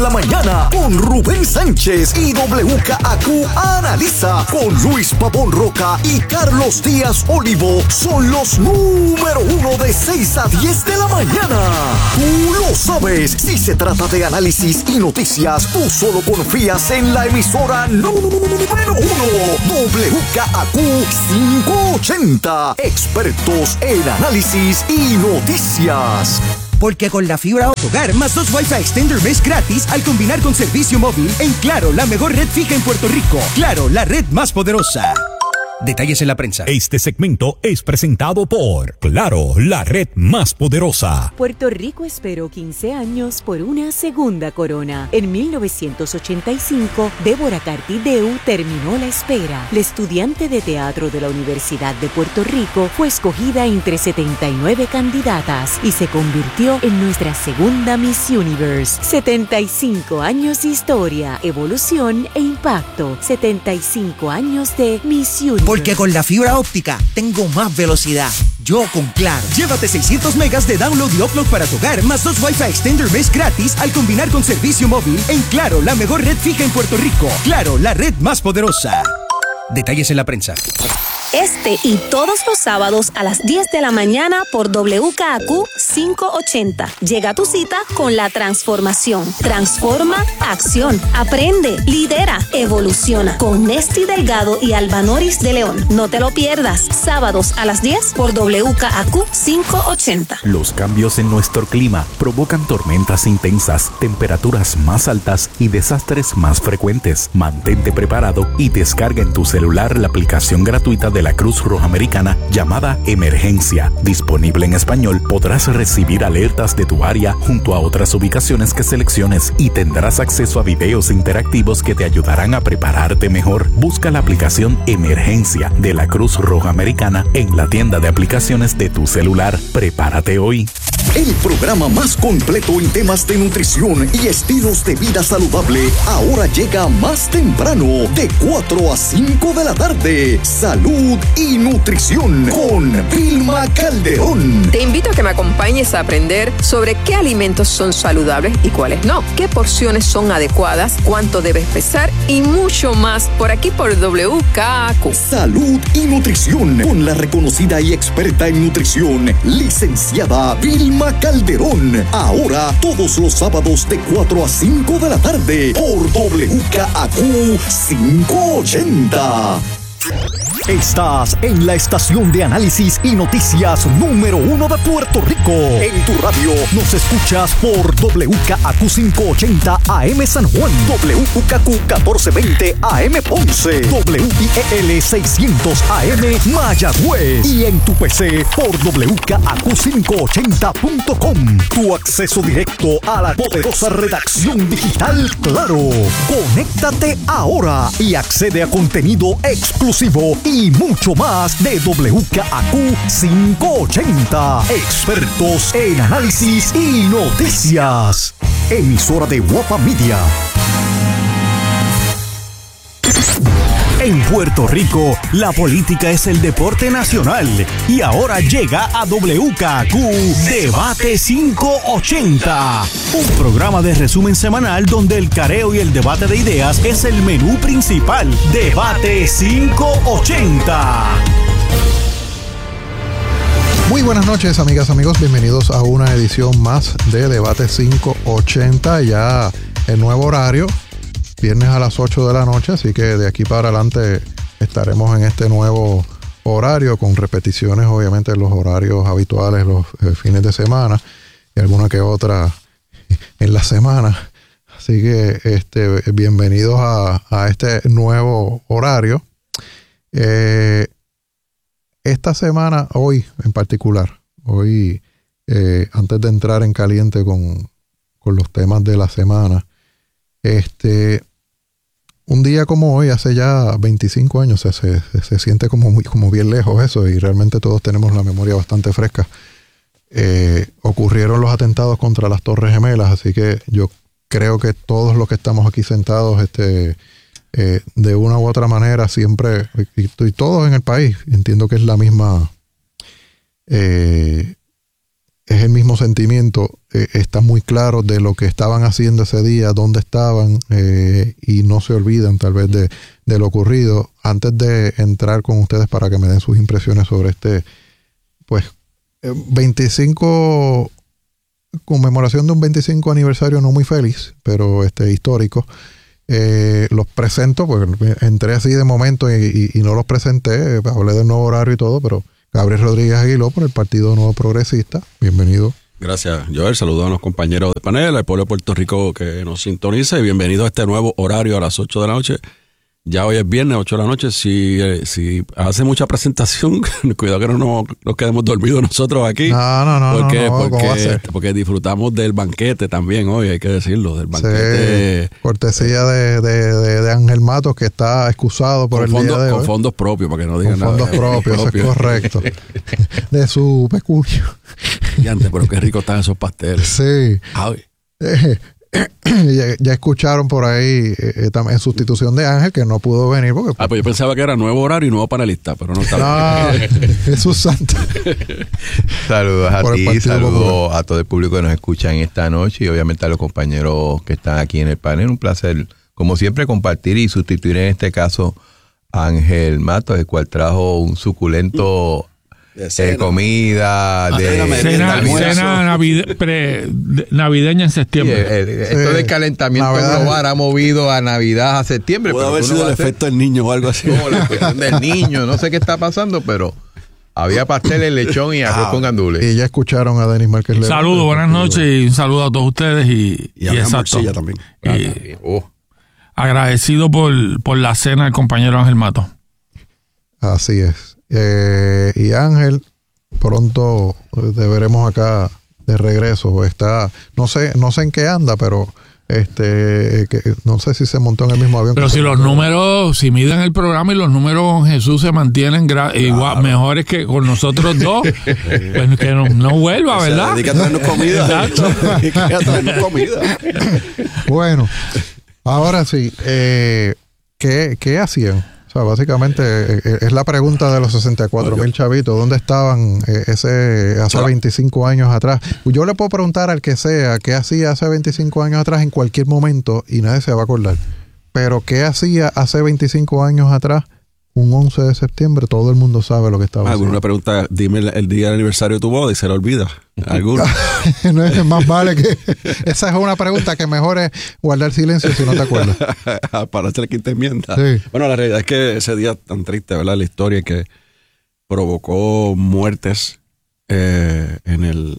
La mañana con Rubén Sánchez y WKAQ Analiza con Luis Pavón Roca y Carlos Díaz Olivo son los número 1 de 6 a 10 de la mañana. Tú lo sabes, si se trata de análisis y noticias, tú solo confías en la emisora número 1, WKAQ 580, expertos en análisis y noticias. Porque con la fibra Hogar más 2 Wi-Fi Extender Mesh gratis al combinar con servicio móvil en Claro, la mejor red fija en Puerto Rico. Claro, la red más poderosa. Detalles en la prensa. Este segmento es presentado por Claro, la red más poderosa. Puerto Rico esperó 15 años por una segunda corona. En 1985, Débora Cartideu terminó la espera. La estudiante de teatro de la Universidad de Puerto Rico fue escogida entre 79 candidatas y se convirtió en nuestra segunda Miss Universe. 75 años de historia, evolución e impacto. 75 años de Miss Universe. Porque con la fibra óptica tengo más velocidad. Yo con Claro. Llévate 600 megas de download y upload para tu hogar, más 2 Wi-Fi Extender Mesh gratis al combinar con servicio móvil en Claro, la mejor red fija en Puerto Rico. Claro, la red más poderosa. Detalles en la prensa. Este y todos los sábados a las 10 de la mañana por WKAQ 580. Llega a tu cita con la transformación. Transforma acción. Aprende, lidera, evoluciona. Con Nesti Delgado y Alba Noris de León. No te lo pierdas. Sábados a las 10 por WKAQ 580. Los cambios en nuestro clima provocan tormentas intensas, temperaturas más altas y desastres más frecuentes. Mantente preparado y descarga en tu celular la aplicación gratuita de la Cruz Roja Americana llamada Emergencia. Disponible en español, podrás recibir alertas de tu área junto a otras ubicaciones que selecciones y tendrás acceso a videos interactivos que te ayudarán a prepararte mejor. Busca la aplicación Emergencia de la Cruz Roja Americana en la tienda de aplicaciones de tu celular. Prepárate hoy. El programa más completo en temas de nutrición y estilos de vida saludable ahora llega más temprano, de 4 a 5 de la tarde. Salud y nutrición con Vilma Calderón. Te invito a que me acompañes a aprender sobre qué alimentos son saludables y cuáles no, qué porciones son adecuadas, cuánto debes pesar y mucho más por aquí por WKAQ. Salud y nutrición con la reconocida y experta en nutrición, licenciada Vilma Calderón. Ahora todos los sábados de 4 a 5 de la tarde por WKAQ 580. Estás en la estación de análisis y noticias número 1 de Puerto Rico. En tu radio nos escuchas por WKAQ 580 AM San Juan, WKAQ 1420 AM Ponce, WIEL 600 AM Mayagüez y en tu PC por WKAQ580.com. Tu acceso directo a la poderosa redacción digital Claro. Conéctate ahora y accede a contenido exclusivo y mucho más de WKAQ 580. Expertos en análisis y noticias. Emisora de Guapa Media. En Puerto Rico, la política es el deporte nacional y ahora llega a WKAQ Debate 580, un programa de resumen semanal donde el careo y el debate de ideas es el menú principal. Debate 580. Muy buenas noches, amigas, amigos. Bienvenidos a una edición más de Debate 580, ya el nuevo horario. Viernes a las 8 de la noche, así que de aquí para adelante estaremos en este nuevo horario con repeticiones, obviamente, en los horarios habituales, los fines de semana y alguna que otra en la semana. Así que bienvenidos a este nuevo horario. Esta semana, hoy en particular, antes de entrar en caliente con los temas de la semana, un día como hoy, hace ya 25 años, se siente como bien lejos eso, y realmente todos tenemos la memoria bastante fresca. Ocurrieron los atentados contra las Torres Gemelas, así que yo creo que todos los que estamos aquí sentados, de una u otra manera, siempre, y todos en el país, entiendo que es la misma, es el mismo sentimiento, están muy claros de lo que estaban haciendo ese día, dónde estaban, y no se olvidan tal vez de lo ocurrido. Antes de entrar con ustedes para que me den sus impresiones sobre este, pues, conmemoración de un 25 aniversario no muy feliz, pero histórico. Los presento, porque entré así de momento y no los presenté, hablé del nuevo horario y todo, pero Gabriel Rodríguez Aguiló por el Partido Nuevo Progresista. Bienvenido. Gracias, Joel. Saludos a los compañeros de panel, al pueblo de Puerto Rico que nos sintoniza, y bienvenido a este nuevo horario a las 8 de la noche. Ya hoy es viernes, 8 de la noche. Si hace mucha presentación, cuidado que no nos quedemos dormidos nosotros aquí. No. Porque disfrutamos del banquete también hoy, hay que decirlo, del banquete. Sí, cortesía de Ángel Matos, que está excusado por el día de hoy. Con fondos propios, para que no digan nada. Con fondos propios, eso es correcto. De su peculio. Y antes, pero qué rico están esos pasteles. Sí. Ay. Ya escucharon por ahí en sustitución de Ángel, que no pudo venir porque pues yo pensaba que era nuevo horario y nuevo panelista, pero no está. Jesús santo. Saludos a ti, saludos a todo el público que nos escucha en esta noche y obviamente a los compañeros que están aquí en el panel. Un placer, como siempre, compartir y sustituir en este caso a Ángel Matos, el cual trajo un suculento comida, cena navideña en septiembre. Esto del calentamiento global ha movido a Navidad a septiembre. Puede haber sido el efecto del niño o algo así. La cuestión del niño, no sé qué está pasando, pero había pasteles, lechón y arroz con gandules. Y ya escucharon a Denis Márquez. Saludos, buenas noches y un saludo a todos ustedes y exacto. También. Agradecido por la cena del compañero Ángel Matos. Así es. Y Ángel, pronto te veremos acá de regreso. Está, no sé en qué anda, pero no sé si se montó en el mismo avión. Pero si los números, si miden el programa y los números con Jesús se mantienen igual, mejores que con nosotros dos, pues que no vuelva, ¿verdad? Dedica a traernos comida. Dedica a traernos comida. Bueno, ahora sí, ¿qué hacían? O sea, básicamente es la pregunta de los 64,000 chavitos. ¿Dónde estaban hace 25 años atrás? Yo le puedo preguntar al que sea qué hacía hace 25 años atrás en cualquier momento y nadie se va a acordar. Pero qué hacía hace 25 años atrás, un 11 de septiembre, todo el mundo sabe lo que estaba haciendo. Alguna pregunta, dime el día del aniversario de tu boda y se le olvida. ¿Alguna? No es más vale que... Esa es una pregunta que mejor es guardar silencio si no te acuerdas. Para hacer quinta enmienda. Sí. Bueno, la realidad es que ese día tan triste, ¿verdad? La historia que provocó muertes en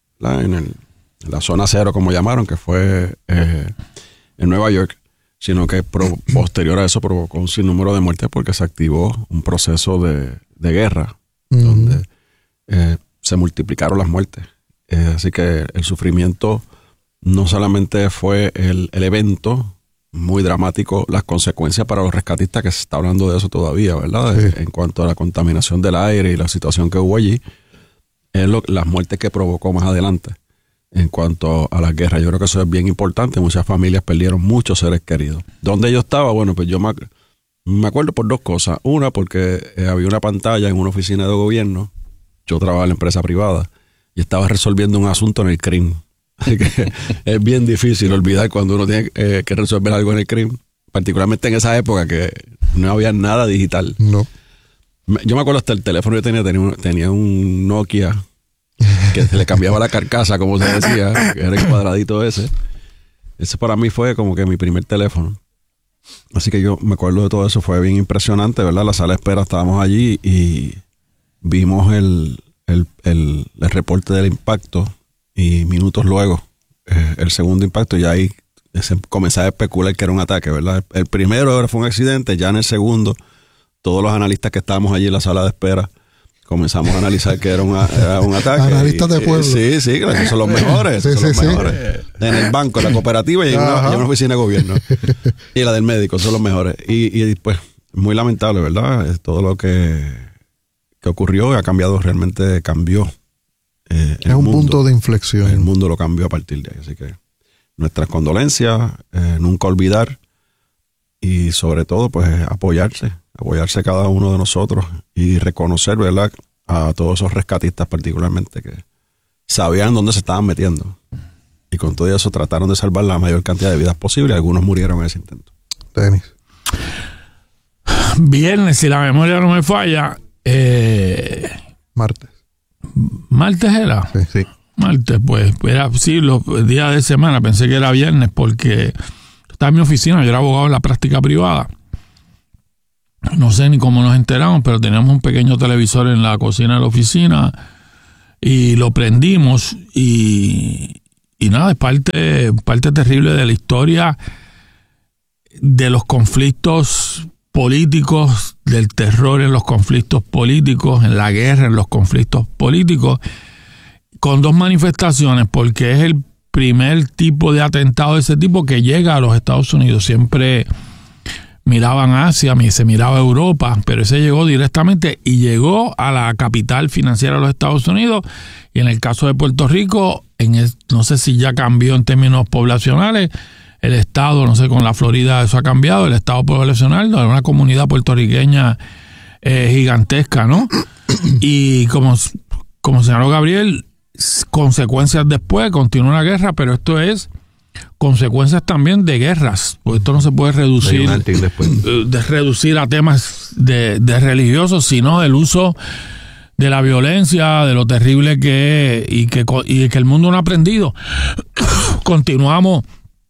la zona cero, como llamaron, que fue en Nueva York, sino que posterior a eso provocó un sinnúmero de muertes porque se activó un proceso de guerra donde se multiplicaron las muertes. Así que el sufrimiento no solamente fue el evento muy dramático, las consecuencias para los rescatistas, que se está hablando de eso todavía, ¿verdad? Sí. En cuanto a la contaminación del aire y la situación que hubo allí, es las muertes que provocó más adelante. En cuanto a las guerras, yo creo que eso es bien importante. Muchas familias perdieron muchos seres queridos. ¿Dónde yo estaba? Bueno, pues yo me acuerdo por dos cosas. Una, porque había una pantalla en una oficina de gobierno. Yo trabajaba en la empresa privada y estaba resolviendo un asunto en el CRIM. Así que es bien difícil olvidar cuando uno tiene que resolver algo en el CRIM, particularmente en esa época que no había nada digital. No. Yo me acuerdo hasta el teléfono que tenía un Nokia que se le cambiaba la carcasa, como se decía, que era el cuadradito ese. Ese para mí fue como que mi primer teléfono. Así que yo me acuerdo de todo eso, fue bien impresionante, ¿verdad? La sala de espera, estábamos allí y vimos el reporte del impacto y minutos luego el segundo impacto, y ahí comenzaba a especular que era un ataque, ¿verdad? El primero fue un accidente, ya en el segundo todos los analistas que estábamos allí en la sala de espera comenzamos a analizar que era un ataque. Analistas de pueblo. Sí, que son los mejores. Sí, son los mejores. En el banco, en la cooperativa y en una oficina de gobierno. Y la del médico, son los mejores. Y pues, muy lamentable, ¿verdad? Es todo lo que ocurrió, ha cambiado, realmente cambió. Es un mundo, punto de inflexión. El mundo lo cambió a partir de ahí. Así que nuestras condolencias, nunca olvidar y sobre todo, pues, apoyarse cada uno de nosotros y reconocer, ¿verdad?, a todos esos rescatistas particularmente que sabían dónde se estaban metiendo. Y con todo eso trataron de salvar la mayor cantidad de vidas posible. Algunos murieron en ese intento. Tenis. Viernes, si la memoria no me falla, ¿Martes era? Sí. Martes, pues era, sí, los días de semana. Pensé que era viernes porque estaba en mi oficina. Yo era abogado en la práctica privada. No sé ni cómo nos enteramos, pero teníamos un pequeño televisor en la cocina de la oficina y lo prendimos y nada, es parte terrible de la historia de los conflictos políticos, del terror en los conflictos políticos, en la guerra en los conflictos políticos, con dos manifestaciones, porque es el primer tipo de atentado de ese tipo que llega a los Estados Unidos. Siempre miraban Asia, se miraba Europa, pero ese llegó directamente y llegó a la capital financiera de los Estados Unidos. Y en el caso de Puerto Rico, no sé si ya cambió en términos poblacionales, el estado, no sé, con la Florida eso ha cambiado, el estado poblacional de una comunidad puertorriqueña gigantesca, ¿no? Y como señaló Gabriel, consecuencias después, continúa una guerra, pero esto es consecuencias también de guerras, porque esto no se puede reducir a temas de religiosos, sino del uso de la violencia, de lo terrible que es y que el mundo no ha aprendido. Continuamos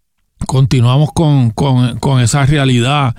con esa realidad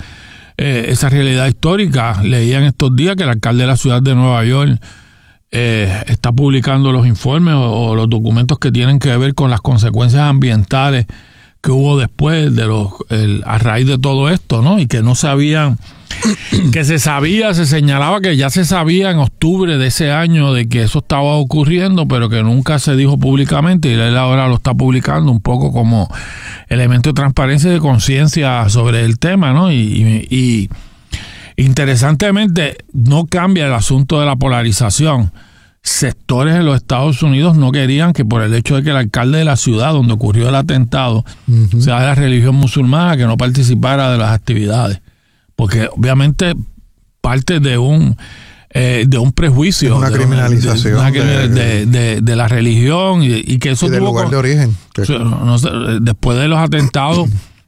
histórica. Leía en estos días que el alcalde de la ciudad de Nueva York está publicando los informes o los documentos que tienen que ver con las consecuencias ambientales que hubo después a raíz de todo esto, ¿no? Y que no sabían, que se señalaba que ya se sabía en octubre de ese año de que eso estaba ocurriendo, pero que nunca se dijo públicamente, y él ahora lo está publicando un poco como elemento de transparencia y de conciencia sobre el tema, ¿no? Y interesantemente no cambia el asunto de la polarización. Sectores de los Estados Unidos no querían que por el hecho de que el alcalde de la ciudad donde ocurrió el atentado sea de la religión musulmana, que no participara de las actividades, porque obviamente parte de un prejuicio, es una criminalización de la religión y que eso y del lugar de origen. No sé, después de los atentados,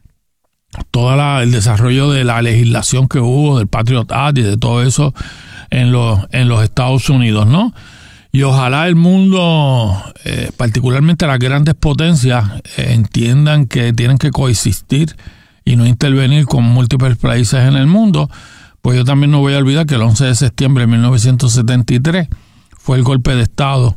todo el desarrollo de la legislación que hubo del Patriot Act y de todo eso en los Estados Unidos, ¿no? Y ojalá el mundo, particularmente las grandes potencias, entiendan que tienen que coexistir y no intervenir con múltiples países en el mundo. Pues yo también no voy a olvidar que el 11 de septiembre de 1973 fue el golpe de Estado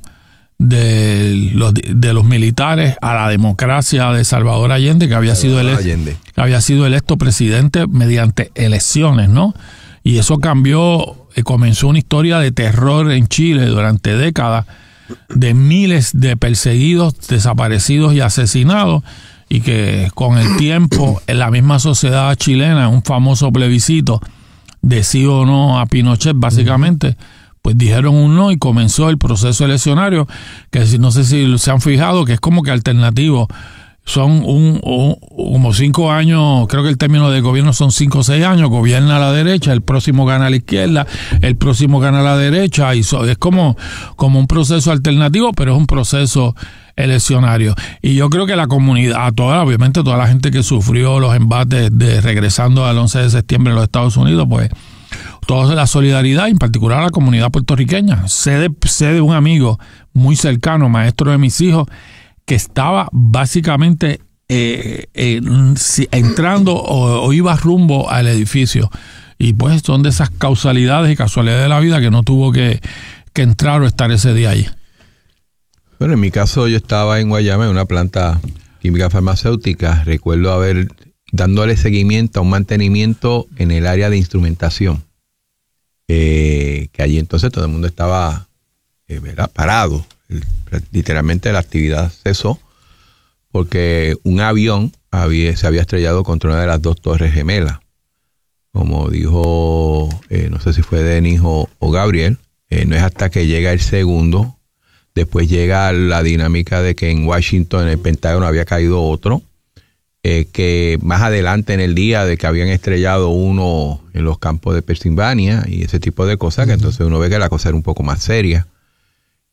de los militares a la democracia de Salvador Allende, que había sido electo presidente mediante elecciones, ¿no? Y eso comenzó una historia de terror en Chile durante décadas, de miles de perseguidos, desaparecidos y asesinados, y que con el tiempo en la misma sociedad chilena, un famoso plebiscito de sí o no a Pinochet, básicamente, pues dijeron un no y comenzó el proceso eleccionario, que no sé si se han fijado, que es como que alternativo. Son como 5 años, creo que el término de gobierno son 5 o 6 años, gobierna a la derecha, el próximo gana a la izquierda, el próximo gana a la derecha, y es como un proceso alternativo, pero es un proceso eleccionario. Y yo creo que la comunidad, obviamente toda la gente que sufrió los embates regresando al 11 de septiembre en los Estados Unidos, pues toda la solidaridad, en particular a la comunidad puertorriqueña. Sé de un amigo muy cercano, maestro de mis hijos, que estaba básicamente entrando o iba rumbo al edificio. Y pues son de esas causalidades y casualidades de la vida que no tuvo que entrar o estar ese día allí. Bueno, en mi caso yo estaba en Guayama, en una planta química farmacéutica. Recuerdo dándole seguimiento a un mantenimiento en el área de instrumentación. Que allí entonces todo el mundo estaba parado. Literalmente la actividad cesó porque un avión se había estrellado contra una de las 2 torres gemelas. Como dijo, no sé si fue Denis o Gabriel, no es hasta que llega el segundo, después llega la dinámica de que en Washington, en el Pentágono, había caído otro, que más adelante en el día de que habían estrellado uno en los campos de Pensilvania y ese tipo de cosas, que entonces uno ve que la cosa era un poco más seria.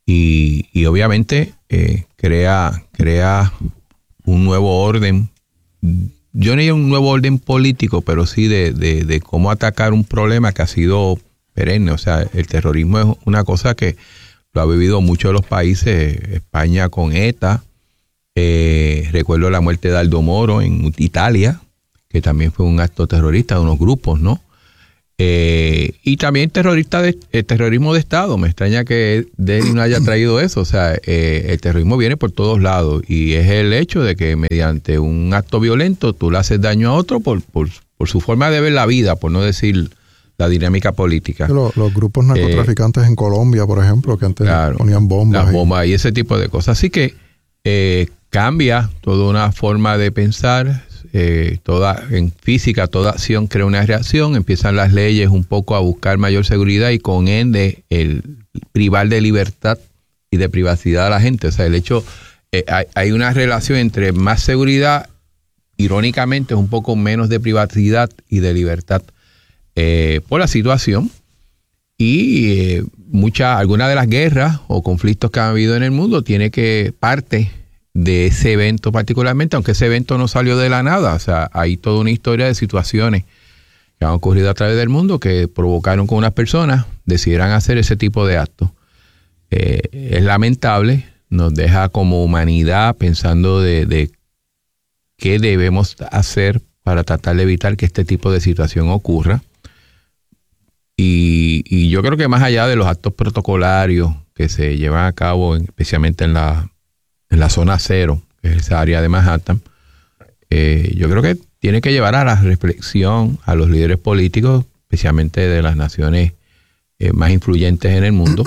y obviamente crea un nuevo orden. Yo no diría un nuevo orden político, pero sí de cómo atacar un problema que ha sido perenne. O sea, el terrorismo es una cosa que lo ha vivido muchos de los países. España con ETA. Recuerdo la muerte de Aldo Moro en Italia, que también fue un acto terrorista de unos grupos, ¿no? Y también terrorismo de Estado. Me extraña que Denis no haya traído eso. O sea, el terrorismo viene por todos lados y es el hecho de que mediante un acto violento tú le haces daño a otro por su forma de ver la vida, por no decir la dinámica política. Los grupos narcotraficantes en Colombia, por ejemplo, que antes ponían bombas. Las bombas y ese tipo de cosas. Así que cambia toda una forma de pensar. En física, toda acción crea una reacción. Empiezan las leyes un poco a buscar mayor seguridad y con ende el privar de libertad y de privacidad a la gente. O sea, el hecho, hay una relación entre más seguridad, irónicamente es un poco menos de privacidad y de libertad por la situación. Y algunas de las guerras o conflictos que han habido en el mundo tiene que parte de ese evento particularmente, aunque ese evento no salió de la nada. O sea, hay toda una historia de situaciones que han ocurrido a través del mundo que provocaron que unas personas decidieran hacer ese tipo de actos. Es lamentable, nos deja como humanidad pensando de qué debemos hacer para tratar de evitar que este tipo de situación ocurra. Y yo creo que más allá de los actos protocolarios que se llevan a cabo, especialmente en la zona cero, que es esa área de Manhattan, yo creo que tiene que llevar a la reflexión a los líderes políticos, especialmente de las naciones más influyentes en el mundo,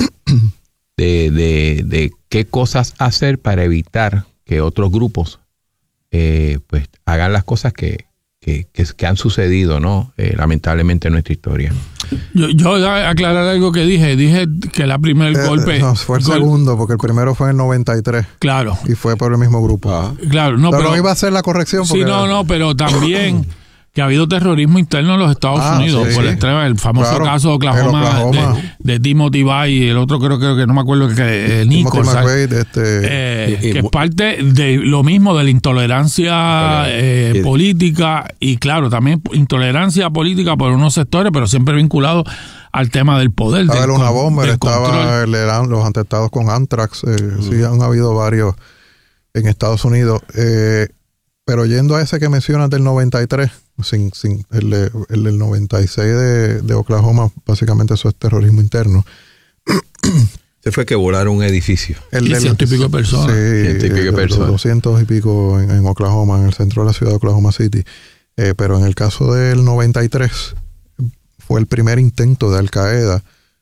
de qué cosas hacer para evitar que otros grupos pues hagan las cosas que han sucedido, ¿no? Lamentablemente en nuestra historia. Yo aclarar algo que dije que el primer golpe... No, fue el segundo, porque el primero fue en el 93. Claro. Y fue por el mismo grupo. Claro, no, pero iba a hacer la corrección. Sí, pero también que ha habido terrorismo interno en los Estados Unidos, por el famoso caso de Oklahoma. De Timothy Bay y el otro creo que no me acuerdo, que Nichols, que es parte de lo mismo, de la intolerancia política, y claro, también intolerancia política por unos sectores, pero siempre vinculado al tema del poder. Una bomba, eran los atentados con Anthrax, sí han habido varios en Estados Unidos, pero yendo a ese que mencionas del 93, el del 96 de Oklahoma, básicamente eso es terrorismo interno. Se fue que volaron un edificio. Y 100 y pico de personas. Sí, 200 y pico en Oklahoma, en el centro de la ciudad de Oklahoma City. Pero en el caso del 93, fue el primer intento de Al Qaeda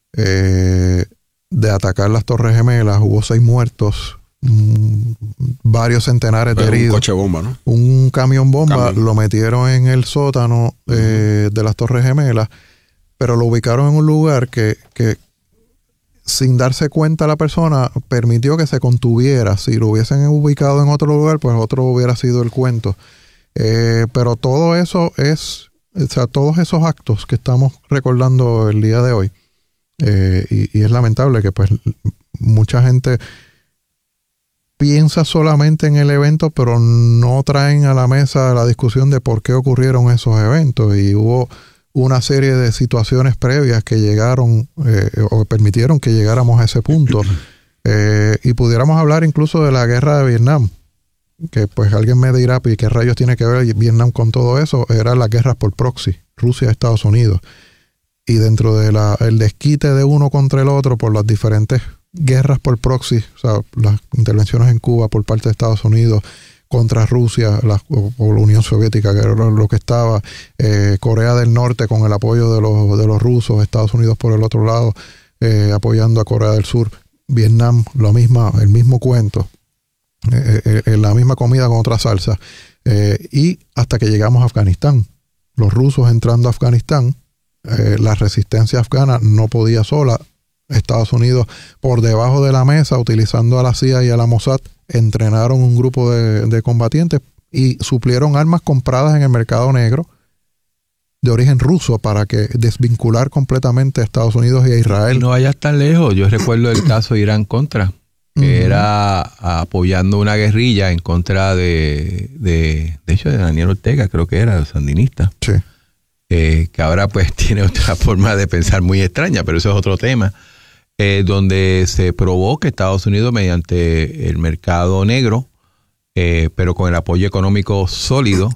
de atacar las Torres Gemelas. Hubo 6 muertos, varios centenares de heridos. Un coche bomba, ¿no? Un camión bomba. Lo metieron en el sótano de las Torres Gemelas, pero lo ubicaron en un lugar que sin darse cuenta la persona permitió que se contuviera. Si lo hubiesen ubicado en otro lugar, pues otro hubiera sido el cuento. Pero todo eso todos esos actos que estamos recordando el día de hoy, y es lamentable que pues mucha gente piensa solamente en el evento, pero no traen a la mesa la discusión de por qué ocurrieron esos eventos. Y hubo una serie de situaciones previas que llegaron o permitieron que llegáramos a ese punto. Y pudiéramos hablar incluso de la guerra de Vietnam, que pues alguien me dirá, ¿y qué rayos tiene que ver Vietnam con todo eso? Eran las guerras por proxy, Rusia, Estados Unidos. Y dentro de el desquite de uno contra el otro por las diferentes guerras por proxy, o sea, las intervenciones en Cuba por parte de Estados Unidos contra Rusia o la Unión Soviética, que era lo que estaba, Corea del Norte con el apoyo de los rusos, Estados Unidos por el otro lado apoyando a Corea del Sur, Vietnam, el mismo cuento, la misma comida con otra salsa, y hasta que llegamos a Afganistán. Los rusos entrando a Afganistán, la resistencia afgana no podía sola. Estados Unidos, por debajo de la mesa, utilizando a la CIA y a la Mossad, entrenaron un grupo de combatientes y suplieron armas compradas en el mercado negro de origen ruso para que desvincular completamente a Estados Unidos y a Israel. Y no vayas tan lejos. Yo recuerdo el caso de Irán-Contra, que era apoyando una guerrilla en contra de hecho, de Daniel Ortega, creo que era, sandinista. Sí. Que ahora pues tiene otra forma de pensar muy extraña, pero eso es otro tema. Donde se probó que Estados Unidos, mediante el mercado negro, pero con el apoyo económico sólido,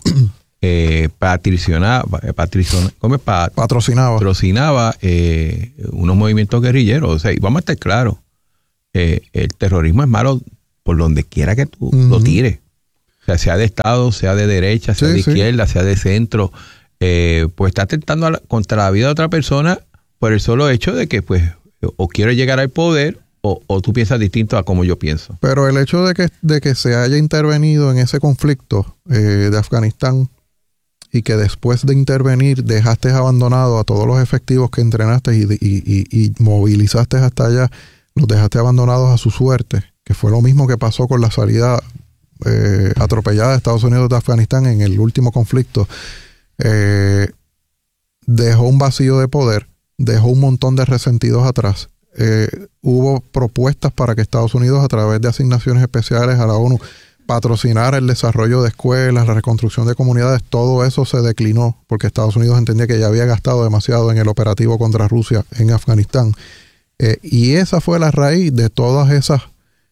patrocinaba unos movimientos guerrilleros. O sea, y vamos a estar claros, el terrorismo es malo por donde quiera que tú lo tires. O sea de Estado, sea de derecha, sea de izquierda, sea de centro, pues está atentando contra la vida de otra persona por el solo hecho de que pues o quiere llegar al poder o tú piensas distinto a como yo pienso. Pero el hecho de que se haya intervenido en ese conflicto de Afganistán y que después de intervenir dejaste abandonado a todos los efectivos que entrenaste y movilizaste hasta allá, los dejaste abandonados a su suerte, que fue lo mismo que pasó con la salida atropellada de Estados Unidos de Afganistán en el último conflicto, dejó un vacío de poder, dejó un montón de resentidos atrás. Hubo propuestas para que Estados Unidos, a través de asignaciones especiales a la ONU, patrocinara el desarrollo de escuelas, la reconstrucción de comunidades. Todo eso se declinó porque Estados Unidos entendía que ya había gastado demasiado en el operativo contra Rusia en Afganistán. Y esa fue la raíz de todas esas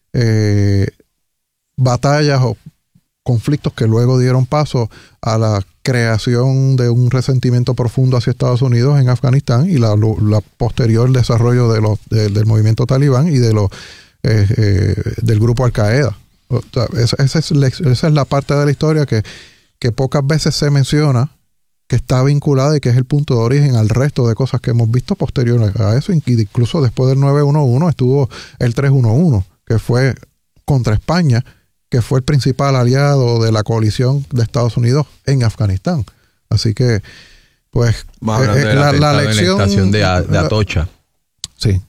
batallas o conflictos que luego dieron paso a la creación de un resentimiento profundo hacia Estados Unidos en Afganistán y la posterior desarrollo del movimiento talibán y del grupo Al-Qaeda. O sea, esa es la parte de la historia que pocas veces se menciona, que está vinculada y que es el punto de origen al resto de cosas que hemos visto posteriores a eso. Incluso después del 911 estuvo el 311, que fue contra España, que fue el principal aliado de la coalición de Estados Unidos en Afganistán. Así que, pues, la lección en la estación de Atocha. Sí,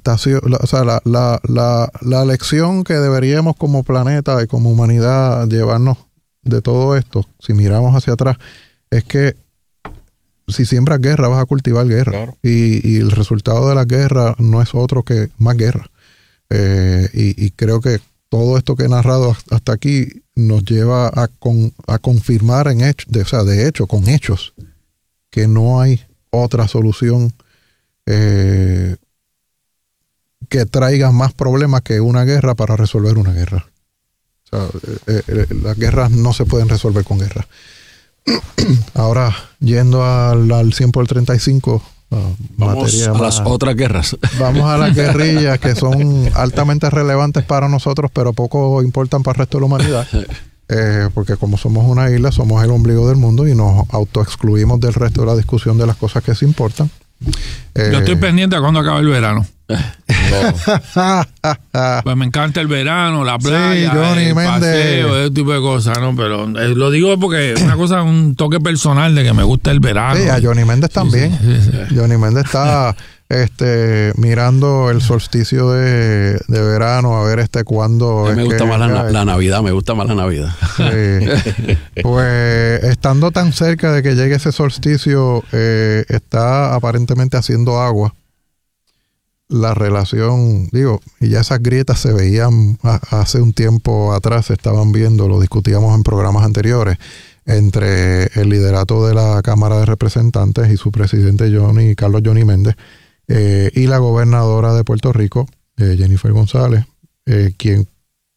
la lección que deberíamos como planeta y como humanidad llevarnos de todo esto, si miramos hacia atrás, es que si siembras guerra, vas a cultivar guerra. Claro. Y el resultado de la guerra no es otro que más guerra. Y creo que todo esto que he narrado hasta aquí nos lleva a confirmar de hecho, con hechos, que no hay otra solución que traiga más problemas que una guerra para resolver una guerra. O sea, las guerras no se pueden resolver con guerra. Ahora, yendo al 100 por 35, vamos a las otras guerras. Vamos a las guerrillas que son altamente relevantes para nosotros, pero poco importan para el resto de la humanidad. Porque como somos una isla, somos el ombligo del mundo y nos autoexcluimos del resto de la discusión de las cosas que se importan. Yo estoy pendiente a cuando acabe el verano. Pues me encanta el verano, la playa, Johnny el paseo, ese tipo de cosas, ¿no? Pero lo digo porque es una cosa, un toque personal de que me gusta el verano. Sí, a Johnny Méndez también. Sí. Johnny Méndez está mirando el solsticio de verano, a ver cuándo. Me gusta más la Navidad, me gusta más la Navidad. Sí. Pues estando tan cerca de que llegue ese solsticio, está aparentemente haciendo agua la relación, y ya esas grietas se veían hace un tiempo atrás, se estaban viendo, lo discutíamos en programas anteriores, entre el liderato de la Cámara de Representantes y su presidente Carlos Johnny Méndez, y la gobernadora de Puerto Rico, Jennifer González, quien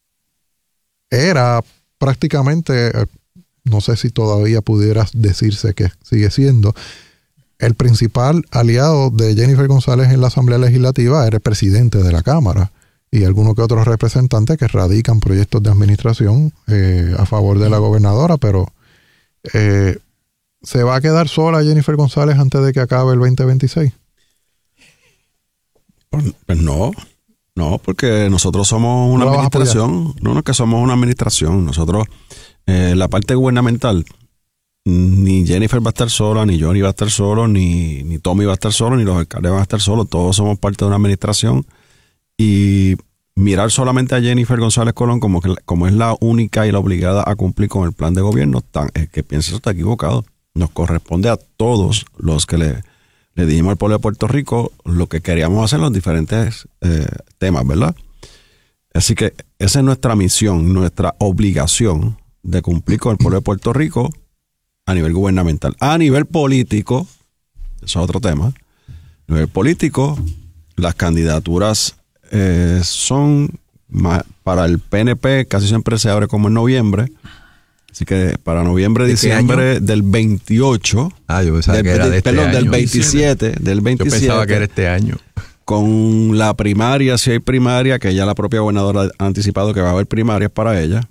era prácticamente, no sé si todavía pudiera decirse que sigue siendo, el principal aliado de Jennifer González en la Asamblea Legislativa era el presidente de la Cámara y algunos que otros representantes que radican proyectos de administración a favor de la gobernadora, pero ¿se va a quedar sola Jennifer González antes de que acabe el 2026? Pues no, porque nosotros somos una administración, no es que somos una administración, nosotros, la parte gubernamental, ni Jennifer va a estar sola, ni Johnny va a estar solo, ni Tommy va a estar solo, ni los alcaldes van a estar solos. Todos somos parte de una administración. Y mirar solamente a Jennifer González Colón como es la única y la obligada a cumplir con el plan de gobierno, que piensa eso está equivocado. nos corresponde a todos los que le dijimos al pueblo de Puerto Rico lo que queríamos hacer en los diferentes temas, ¿verdad? Así que esa es nuestra misión, nuestra obligación de cumplir con el pueblo de Puerto Rico a nivel gubernamental. A nivel político, eso es otro tema, a nivel político, las candidaturas son para el PNP, casi siempre se abre como en noviembre. Así que para noviembre, diciembre del 28. Yo pensaba que era de este año. Del 27. Del 27. Yo pensaba que era este año. Con la primaria, si hay primaria, que ya la propia gobernadora ha anticipado que va a haber primarias para ella,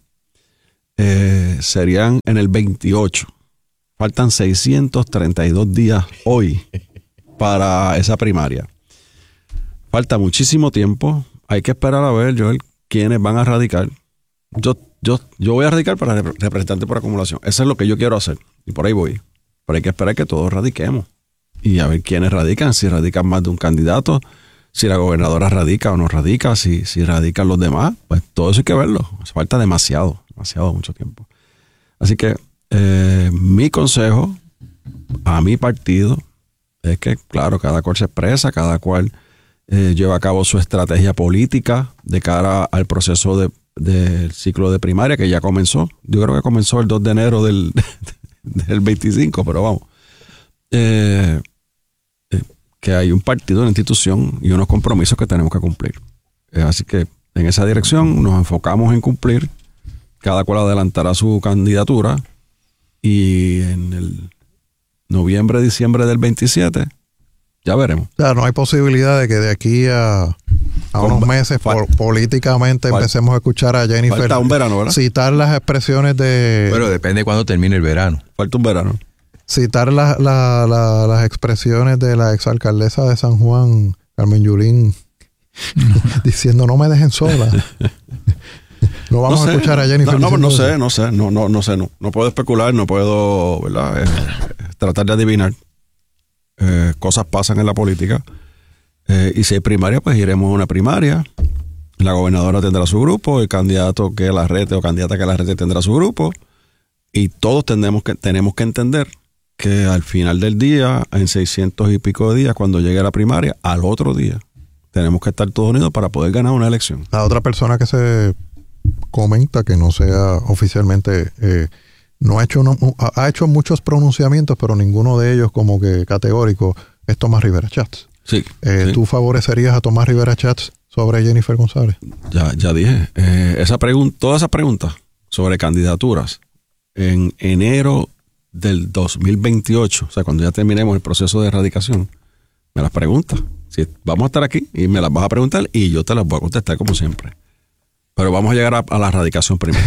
serían en el 28. Faltan 632 días hoy para esa primaria. Falta muchísimo tiempo. Hay que esperar a ver, Joel, quiénes van a radicar. Yo voy a radicar para representante por acumulación. Eso es lo que yo quiero hacer. Y por ahí voy. Pero hay que esperar que todos radiquemos. Y a ver quiénes radican. Si radican más de un candidato. Si la gobernadora radica o no radica. Si radican los demás. Pues todo eso hay que verlo. Falta demasiado mucho tiempo. Así que mi consejo a mi partido es que, claro, cada cual se expresa, cada cual lleva a cabo su estrategia política de cara al proceso del ciclo de primaria que ya comenzó. Yo creo que comenzó el 2 de enero del 25, pero vamos. Que hay un partido, una institución y unos compromisos que tenemos que cumplir. Así que en esa dirección nos enfocamos en cumplir. Cada cual adelantará su candidatura y en el noviembre, diciembre del 27 ya veremos. O sea, no hay posibilidad de que de aquí a unos meses políticamente empecemos a escuchar a Jennifer. Falta un verano, ¿verdad? Citar las expresiones de... Pero depende de cuándo termine el verano. Falta un verano. Citar las expresiones de la exalcaldesa de San Juan, Carmen Yulín, diciendo no me dejen sola. No vamos a escuchar a Jennifer. No sé. No puedo especular, no puedo, ¿verdad? Tratar de adivinar. Cosas pasan en la política. Y si hay primaria, pues iremos a una primaria. La gobernadora tendrá su grupo, el candidato que la rete o candidata que la rete tendrá su grupo. Y todos tenemos que entender que al final del día, en 600 y pico de días, cuando llegue la primaria, al otro día, tenemos que estar todos unidos para poder ganar una elección. La otra persona que se comenta, que no sea oficialmente, ha hecho muchos pronunciamientos, pero ninguno de ellos como que categórico, es Tomás Rivera Chats. Sí. ¿Tú favorecerías a Tomás Rivera Chats sobre Jennifer González? Ya dije. Todas esas preguntas sobre candidaturas en enero del 2028, o sea, cuando ya terminemos el proceso de erradicación, me las preguntas. Si vamos a estar aquí y me las vas a preguntar y yo te las voy a contestar como siempre. Pero vamos a llegar a la erradicación primero.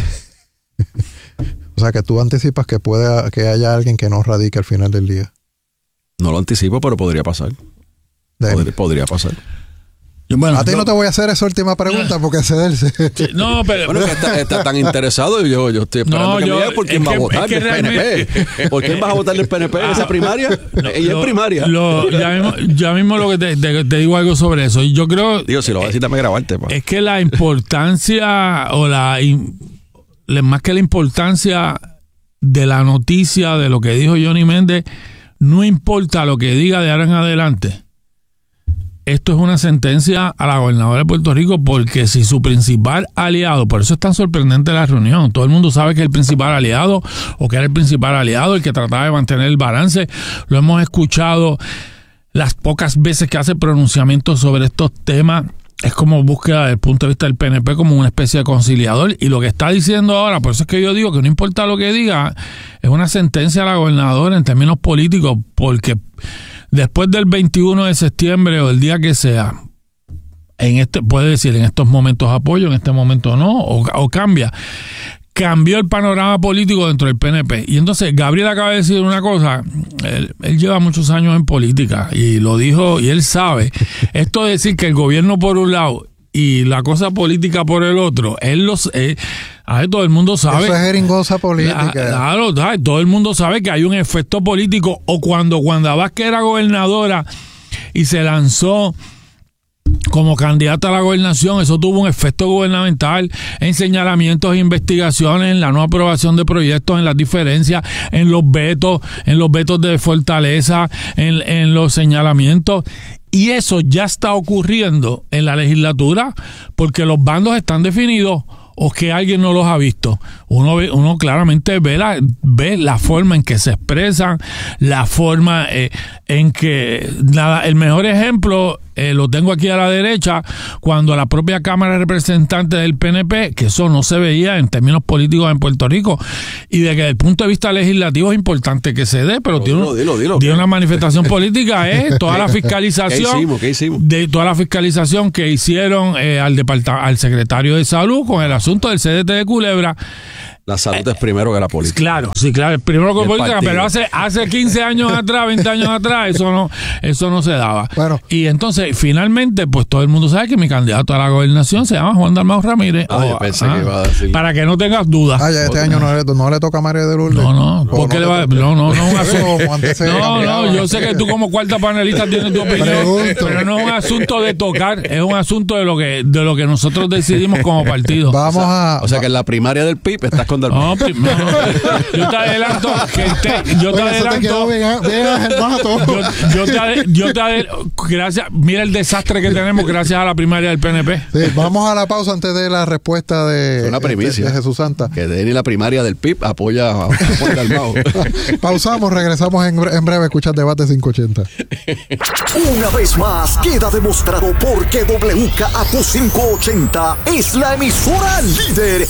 O sea, que tú anticipas que que haya alguien que no radique al final del día. No lo anticipo, pero podría pasar. Podría pasar. Bueno, a ti no te voy a hacer esa última pregunta porque cederse. No, pero... Bueno, que está tan interesado y yo estoy esperando que me diga por quién va a votar del PNP. ¿Por quién vas a votar del PNP en esa primaria? Y en primaria. Ya mismo lo que te digo algo sobre eso. Yo creo... Digo, si lo vas a decir, dame grabarte. Pa. Es que la importancia más que la importancia de la noticia de lo que dijo Johnny Méndez, no importa lo que diga de ahora en adelante. Esto es una sentencia a la gobernadora de Puerto Rico, porque si su principal aliado, por eso es tan sorprendente la reunión, todo el mundo sabe que es el principal aliado o que era el principal aliado, el que trataba de mantener el balance, lo hemos escuchado las pocas veces que hace pronunciamientos sobre estos temas, es como búsqueda desde el punto de vista del PNP como una especie de conciliador, y lo que está diciendo ahora, por eso es que yo digo que no importa lo que diga, es una sentencia a la gobernadora en términos políticos, porque después del 21 de septiembre o el día que sea, puede decir en estos momentos apoyo, en este momento no, o cambia. Cambió el panorama político dentro del PNP. Y entonces Gabriel acaba de decir una cosa, él lleva muchos años en política y lo dijo y él sabe. Esto de decir que el gobierno por un lado y la cosa política por el otro, todo el mundo sabe. Eso es jeringosa política. Claro, todo el mundo sabe que hay un efecto político. O cuando Wanda Vázquez era gobernadora y se lanzó como candidata a la gobernación, eso tuvo un efecto gubernamental en señalamientos e investigaciones, en la no aprobación de proyectos, en las diferencias, en los vetos de fortaleza, en los señalamientos. Y eso ya está ocurriendo en la legislatura porque los bandos están definidos o que alguien no los ha visto. Uno claramente ve la forma en que se expresan, la forma en que... el mejor ejemplo lo tengo aquí a la derecha, cuando la propia Cámara de Representantes del PNP, que eso no se veía en términos políticos en Puerto Rico, y de que desde el punto de vista legislativo es importante que se dé, pero tiene una manifestación política, toda la fiscalización. ¿Qué hicimos? De toda la fiscalización que hicieron al secretario de Salud con el asunto del CDT de Culebra. La salud es primero que la política. Claro, sí, claro, primero que la política, pero hace 15 años atrás, 20 años atrás, eso no se daba. Bueno. Y entonces, finalmente, pues todo el mundo sabe que mi candidato a la gobernación se llama Juan Dalmau Ramírez. Yo pensé que iba a decir. Para que no tengas dudas. Ya este año no le toca a María de Lourdes. No, porque le va no, yo sé que tú como cuarta panelista tienes tu opinión, pero no es un asunto de tocar, es un asunto de lo que nosotros decidimos como partido. O sea que en la primaria del PIB estás con Dalmau. Yo te adelanto gracias, mira el desastre que tenemos gracias a la primaria del PNP. Sí, vamos a la pausa antes de la respuesta de Jesús Santa. Que de la primaria del PIB apoya a Dalmau. Pausamos, regresamos en breve. Escuchas Debate 580. Una vez más queda demostrado por qué WKAQ 580 es la emisora líder